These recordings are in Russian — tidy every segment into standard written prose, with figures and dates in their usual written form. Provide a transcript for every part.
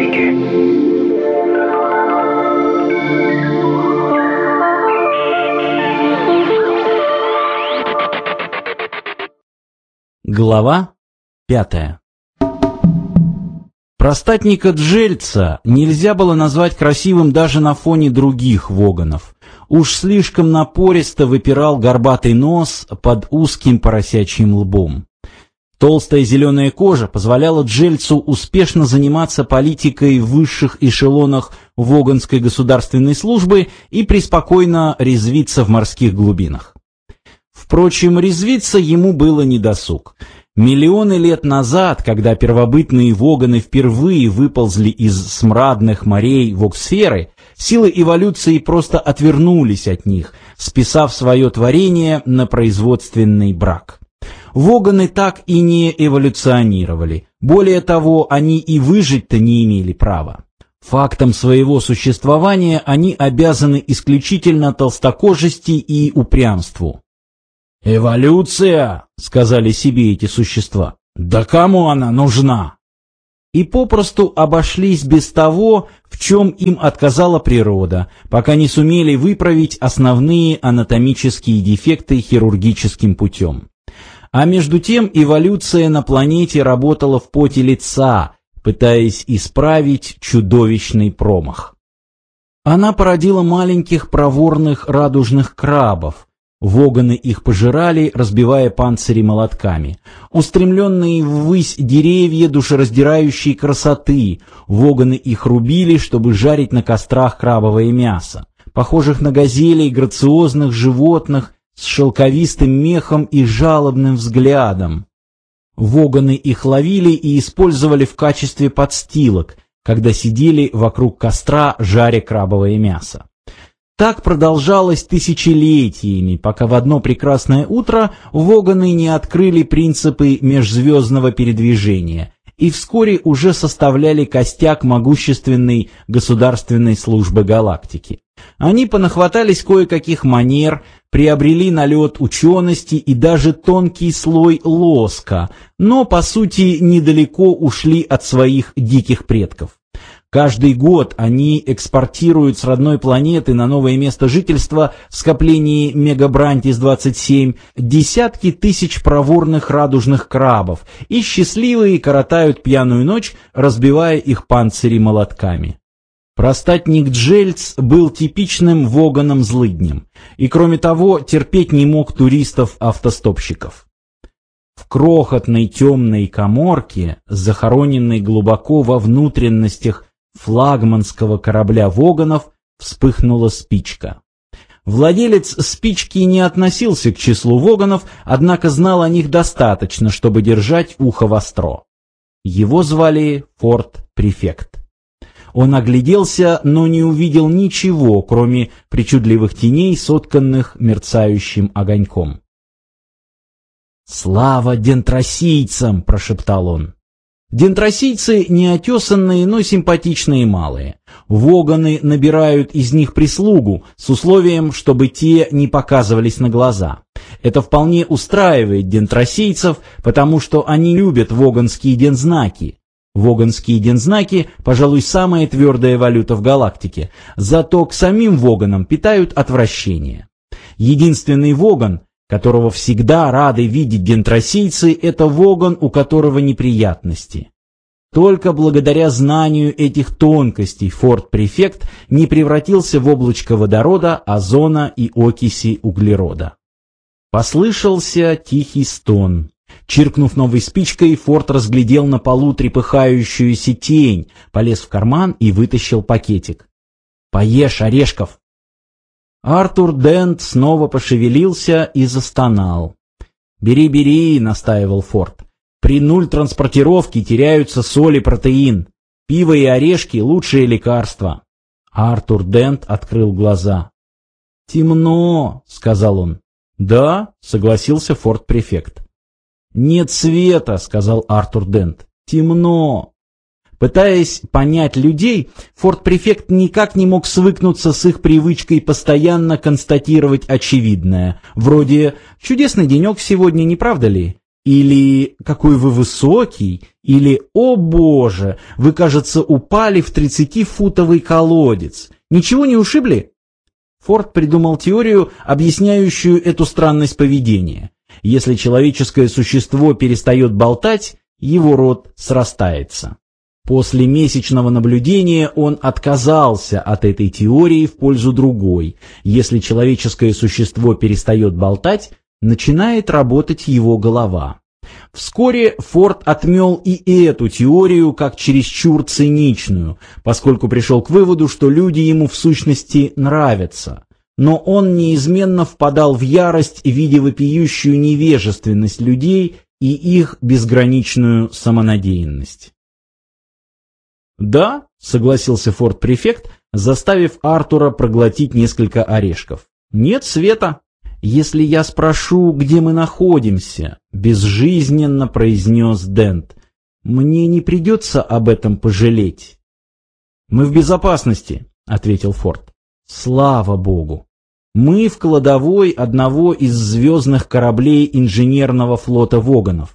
галактики. Глава 5. Простатника Джельца нельзя было назвать красивым даже на фоне других воганов. Уж слишком напористо выпирал горбатый нос под узким поросячьим лбом. Толстая зеленая кожа позволяла Джельцу успешно заниматься политикой в высших эшелонах воганской государственной службы и преспокойно резвиться в морских глубинах. Впрочем, резвиться ему было недосуг. Миллионы лет назад, когда первобытные воганы впервые выползли из смрадных морей вогсферы, силы эволюции просто отвернулись от них, списав свое творение на производственный брак. Воганы так и не эволюционировали. Более того, они и выжить-то не имели права. Фактом своего существования они обязаны исключительно толстокожести и упрямству. «Эволюция», — сказали себе эти существа, — «да кому она нужна?» И попросту обошлись без того, в чем им отказала природа, пока не сумели выправить основные анатомические дефекты хирургическим путем. А между тем эволюция на планете работала в поте лица, пытаясь исправить чудовищный промах. Она породила маленьких проворных радужных крабов. Воганы их пожирали, разбивая панцири молотками. Устремленные ввысь деревья душераздирающей красоты, воганы их рубили, чтобы жарить на кострах крабовое мясо. Похожих на газелей грациозных животных с шелковистым мехом и жалобным взглядом. Воганы их ловили и использовали в качестве подстилок, когда сидели вокруг костра, жаря крабовое мясо. Так продолжалось тысячелетиями, пока в одно прекрасное утро воганы не открыли принципы межзвездного передвижения и вскоре уже составляли костяк могущественной государственной службы галактики. Они понахватались кое-каких манер, приобрели налет учености и даже тонкий слой лоска, но, по сути, недалеко ушли от своих диких предков. Каждый год они экспортируют с родной планеты на новое место жительства в скоплении Мегабрантис-27 десятки тысяч проворных радужных крабов, и счастливые коротают пьяную ночь, разбивая их панцири молотками. Простатник Джельц был типичным воганом-злыднем, и, кроме того, терпеть не мог туристов-автостопщиков. В крохотной темной каморке, захороненной глубоко во внутренностях флагманского корабля воганов, вспыхнула спичка. Владелец спички не относился к числу воганов, однако знал о них достаточно, чтобы держать ухо востро. Его звали Форт-префект. Он огляделся, но не увидел ничего, кроме причудливых теней, сотканных мерцающим огоньком. «Слава дентросийцам!» — прошептал он. Дентросийцы неотесанные, но симпатичные малые. Воганы набирают из них прислугу с условием, чтобы те не показывались на глаза. Это вполне устраивает дентросийцев, потому что они любят воганские дензнаки. Воганские дензнаки, пожалуй, самая твердая валюта в галактике, зато к самим воганам питают отвращение. Единственный воган, которого всегда рады видеть дентросийцы, это воган, у которого неприятности. Только благодаря знанию этих тонкостей Форт-префект не превратился в облачко водорода, озона и окиси углерода. Послышался тихий стон. Чиркнув новой спичкой, Форт разглядел на полу трепыхающуюся тень, полез в карман и вытащил пакетик. «Поешь орешков!» Артур Дент снова пошевелился и застонал. «Бери, бери», — настаивал Форд. «При нуль-транспортировке теряются соль и протеин. Пиво и орешки — лучшие лекарства». Артур Дент открыл глаза. «Темно», — сказал он. «Да», — согласился Форт-префект. «Нет света», — сказал Артур Дент. «Темно». Пытаясь понять людей, Форт-префект никак не мог свыкнуться с их привычкой постоянно констатировать очевидное, вроде «чудесный денек сегодня, не правда ли?» или «какой вы высокий», или «о боже, вы, кажется, упали в 30-футовый колодец». Ничего не ушибли? Форд придумал теорию, объясняющую эту странность поведения. Если человеческое существо перестает болтать, его рот срастается. После месячного наблюдения он отказался от этой теории в пользу другой. Если человеческое существо перестает болтать, начинает работать его голова. Вскоре Форд отмел и эту теорию как чересчур циничную, поскольку пришел к выводу, что люди ему в сущности нравятся. Но он неизменно впадал в ярость, видя вопиющую невежественность людей и их безграничную самонадеянность. «Да», — согласился форт-префект, заставив Артура проглотить несколько орешков. «Нет света». «Если я спрошу, где мы находимся», — безжизненно произнес Дент, — «мне не придется об этом пожалеть». «Мы в безопасности», — ответил Форд. «Слава Богу! Мы в кладовой одного из звездных кораблей инженерного флота Воганов».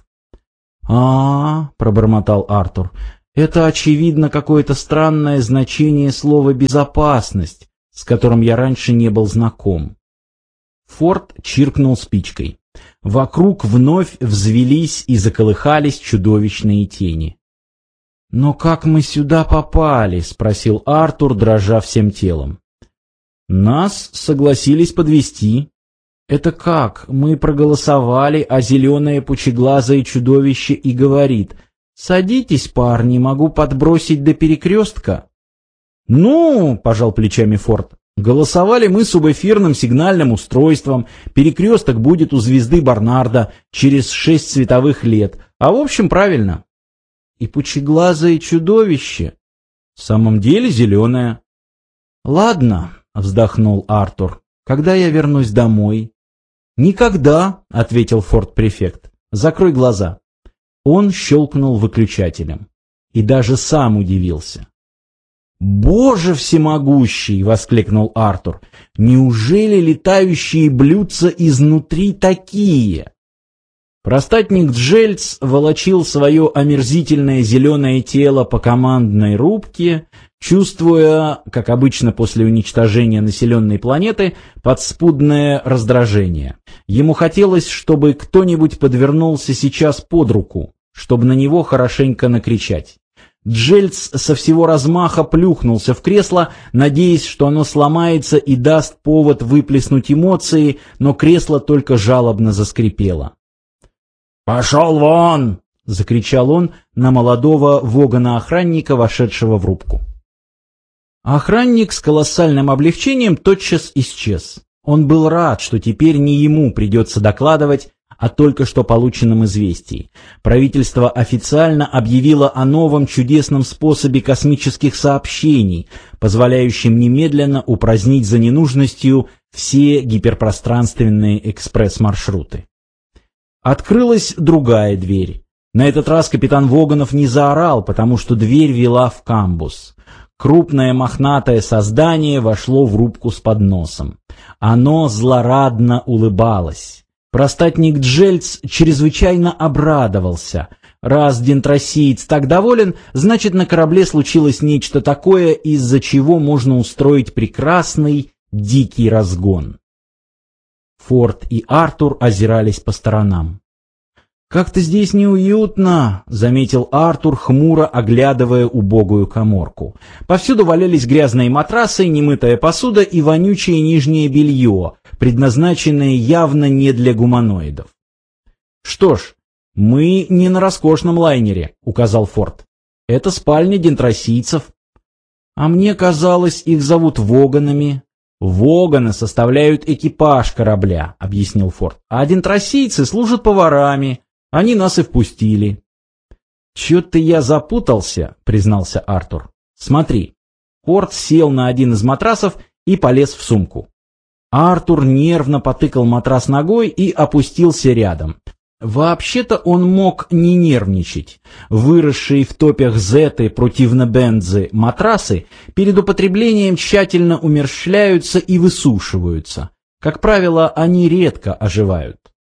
Пробормотал Артур, — «это, очевидно, какое-то странное значение слова «безопасность», с которым я раньше не был знаком». Форд чиркнул спичкой. Вокруг вновь взвелись и заколыхались чудовищные тени. «Но как мы сюда попали?» — спросил Артур, дрожа всем телом. «Нас согласились подвезти». «Это как? Мы проголосовали, а зеленое пучеглазое чудовище и говорит: «Садитесь, парни, могу подбросить до перекрестка». «Ну, — пожал плечами Форд, — голосовали мы субэфирным сигнальным устройством, перекресток будет у звезды Барнарда через 6 световых лет, а в общем правильно». «И пучеглазое чудовище?» «В самом деле зеленое». «Ладно», — вздохнул Артур, — «когда я вернусь домой?» «Никогда», — ответил форт-префект, — «закрой глаза». Он щелкнул выключателем и даже сам удивился. «Боже всемогущий!» — воскликнул Артур. «Неужели летающие блюдца изнутри такие?» Простатник Джельц волочил свое омерзительное зеленое тело по командной рубке, чувствуя, как обычно после уничтожения населенной планеты, подспудное раздражение. Ему хотелось, чтобы кто-нибудь подвернулся сейчас под руку, чтобы на него хорошенько накричать. Джельц со всего размаха плюхнулся в кресло, надеясь, что оно сломается и даст повод выплеснуть эмоции, но кресло только жалобно заскрипело. «Пошел вон!» — закричал он на молодого вогана-охранника, вошедшего в рубку. Охранник с колоссальным облегчением тотчас исчез. Он был рад, что теперь не ему придется докладывать о только что полученном известии. Правительство официально объявило о новом чудесном способе космических сообщений, позволяющем немедленно упразднить за ненужностью все гиперпространственные экспресс-маршруты. Открылась другая дверь. На этот раз капитан Воганов не заорал, потому что дверь вела в камбус. Крупное мохнатое создание вошло в рубку с подносом. Оно злорадно улыбалось. Простатник Джельц чрезвычайно обрадовался. Раз дентросиец так доволен, значит, на корабле случилось нечто такое, из-за чего можно устроить прекрасный дикий разгон. Форд и Артур озирались по сторонам. «Как-то здесь неуютно», — заметил Артур, хмуро оглядывая убогую каморку. Повсюду валялись грязные матрасы, немытая посуда и вонючее нижнее белье, предназначенное явно не для гуманоидов. «Что ж, мы не на роскошном лайнере», — указал Форд. «Это спальня дентросийцев». «А мне казалось, их зовут воганами». «Воганы составляют экипаж корабля», — объяснил Форд. «А дентросийцы служат поварами. Они нас и впустили». «Чё-то я запутался», — признался Артур. «Смотри». Форд сел на один из матрасов и полез в сумку. Артур нервно потыкал матрас ногой и опустился рядом. Вообще-то он мог не нервничать. Выросшие в топях зеты противно-бензы матрасы перед употреблением тщательно умерщвляются и высушиваются. Как правило, они редко оживают.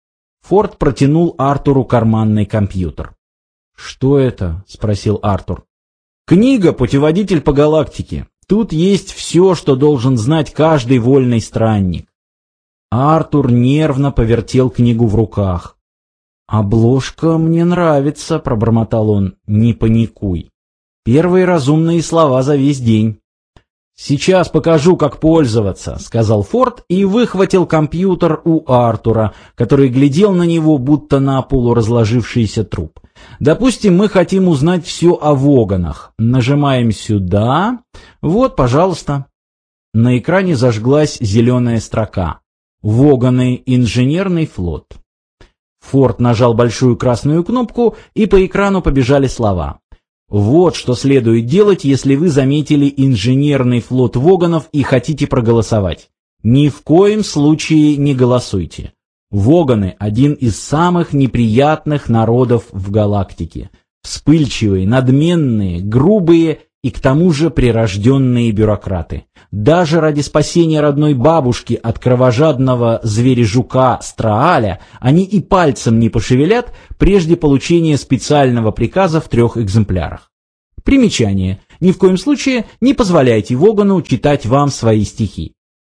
Форд протянул Артуру карманный компьютер. «Что это?» — спросил Артур. «Книга «Путеводитель по галактике». Тут есть все, что должен знать каждый вольный странник». Артур нервно повертел книгу в руках. «Обложка мне нравится», — пробормотал он. «Не паникуй. Первые разумные слова за весь день». «Сейчас покажу, как пользоваться», — сказал Форд и выхватил компьютер у Артура, который глядел на него, будто на полуразложившийся труп. «Допустим, мы хотим узнать все о Воганах. Нажимаем сюда. Вот, пожалуйста». На экране зажглась зеленая строка. «Воганы. Инженерный флот». Форд нажал большую красную кнопку, и по экрану побежали слова. «Вот что следует делать, если вы заметили инженерный флот Воганов и хотите проголосовать. Ни в коем случае не голосуйте. Воганы – один из самых неприятных народов в галактике. Вспыльчивые, надменные, грубые и к тому же прирожденные бюрократы. Даже ради спасения родной бабушки от кровожадного зверя-жука Страаля они и пальцем не пошевелят прежде получения специального приказа в 3 экземплярах. Примечание. Ни в коем случае не позволяйте Вогану читать вам свои стихи».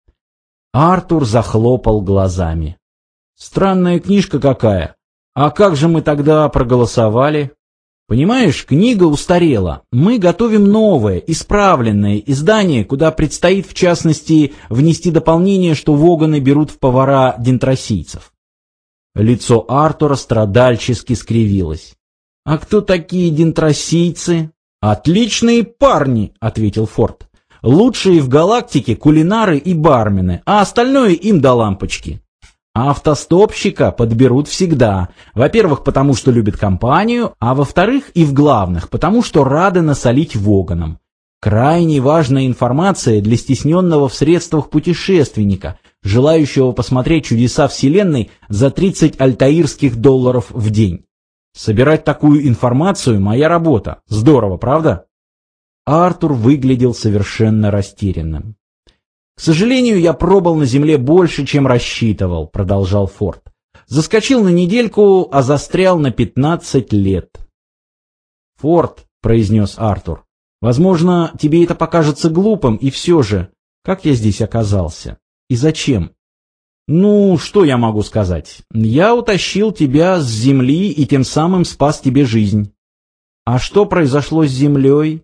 Артур захлопал глазами. «Странная книжка какая. А как же мы тогда проголосовали?» «Понимаешь, книга устарела. Мы готовим новое, исправленное издание, куда предстоит, в частности, внести дополнение, что Воганы берут в повара дентросийцев». Лицо Артура страдальчески скривилось. «А кто такие дентросийцы?» «Отличные парни», — ответил Форд. «Лучшие в галактике кулинары и бармены, а остальное им до лампочки. Автостопщика подберут всегда. Во-первых, потому что любят компанию, а во-вторых и в главных, потому что рады насолить Воганам. Крайне важная информация для стесненного в средствах путешественника, желающего посмотреть чудеса Вселенной за 30 альтаирских долларов в день. Собирать такую информацию – моя работа. Здорово, правда?» Артур выглядел совершенно растерянным. «К сожалению, я пробыл на Земле больше, чем рассчитывал», — продолжал Форд. «Заскочил на недельку, а застрял на 15 лет». «Форд», — произнес Артур, — «возможно, тебе это покажется глупым, и все же, как я здесь оказался? И зачем?» «Ну, что я могу сказать? Я утащил тебя с Земли и тем самым спас тебе жизнь». «А что произошло с Землей?»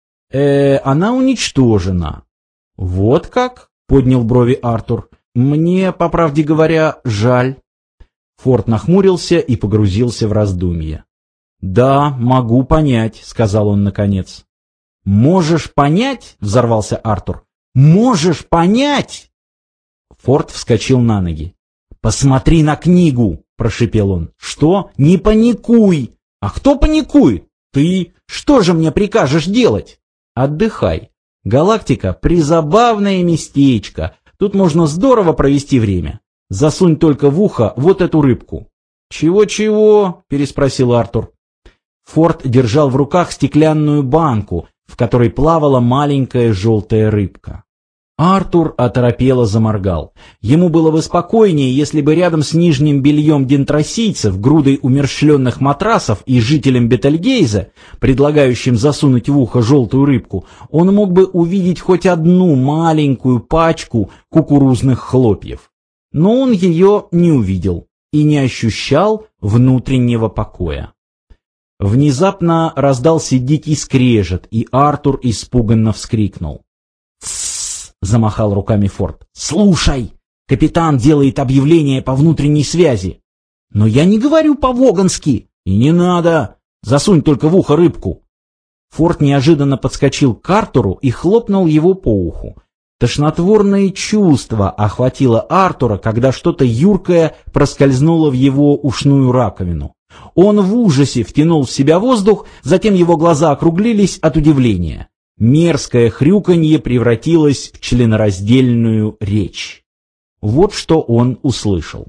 Она уничтожена». «Вот как?» — поднял брови Артур. «Мне, по правде говоря, жаль». Форд нахмурился и погрузился в раздумье. «Да, могу понять», — сказал он наконец. «Можешь понять?» — взорвался Артур. «Можешь понять?» Форд вскочил на ноги. «Посмотри на книгу!» — прошипел он. «Что? Не паникуй!» «А кто паникует? Ты? Что же мне прикажешь делать?» «Отдыхай. Галактика — призабавное местечко. Тут можно здорово провести время. Засунь только в ухо вот эту рыбку». «Чего-чего?» — переспросил Артур. Форд держал в руках стеклянную банку, в которой плавала маленькая желтая рыбка. Артур оторопело заморгал. Ему было бы спокойнее, если бы рядом с нижним бельем дентросийцев, грудой умерщвленных матрасов и жителем Бетельгейза, предлагающим засунуть в ухо желтую рыбку, он мог бы увидеть хоть одну маленькую пачку кукурузных хлопьев. Но он ее не увидел и не ощущал внутреннего покоя. Внезапно раздался дикий скрежет, и Артур испуганно вскрикнул. «Тссс!» — замахал руками Форд. «Слушай! Капитан делает объявление по внутренней связи!» «Но я не говорю по-вогански!» «И не надо! Засунь только в ухо рыбку!» Форд неожиданно подскочил к Артуру и хлопнул его по уху. Тошнотворное чувство охватило Артура, когда что-то юркое проскользнуло в его ушную раковину. Он в ужасе втянул в себя воздух, затем его глаза округлились от удивления. Мерзкое хрюканье превратилось в членораздельную речь. Вот что он услышал.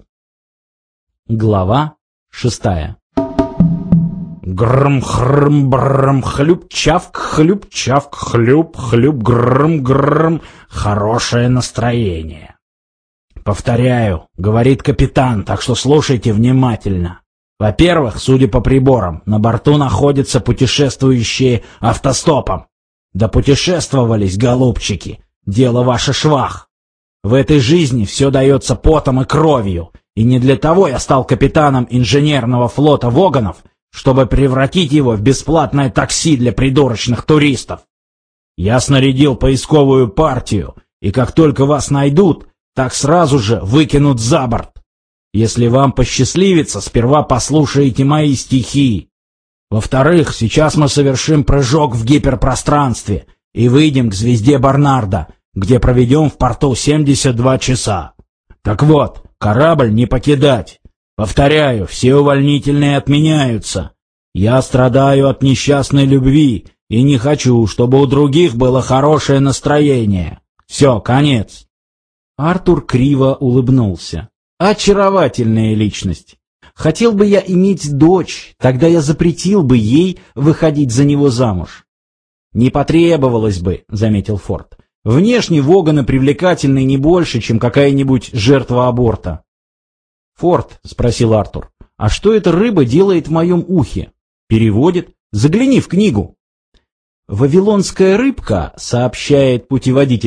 Глава 6. Грм-хрм-брм, хлюп-чавк, хлюп-чавк, хлюп-хлюп, грм-грм. Хорошее настроение. Повторяю, говорит капитан, так что слушайте внимательно. Во-первых, судя по приборам, на борту находятся путешествующие автостопом. Да путешествовались, голубчики, дело ваше швах. В этой жизни все дается потом и кровью, и не для того я стал капитаном инженерного флота Воганов, чтобы превратить его в бесплатное такси для придурочных туристов. Я снарядил поисковую партию, и как только вас найдут, так сразу же выкинут за борт. Если вам посчастливится, сперва послушайте мои стихи. Во-вторых, сейчас мы совершим прыжок в гиперпространстве и выйдем к звезде Барнарда, где проведем в порту 72 часа. Так вот, корабль не покидать. Повторяю, все увольнительные отменяются. Я страдаю от несчастной любви и не хочу, чтобы у других было хорошее настроение. Все, конец. Артур криво улыбнулся. Очаровательная личность. Хотел бы я иметь дочь, тогда я запретил бы ей выходить за него замуж. Не потребовалось бы, заметил Форд. Внешне Воганы привлекательны не больше, чем какая-нибудь жертва аборта. Форд, спросил Артур, а что эта рыба делает в моем ухе? Переводит? Загляни в книгу. Вавилонская рыбка, сообщает путеводитель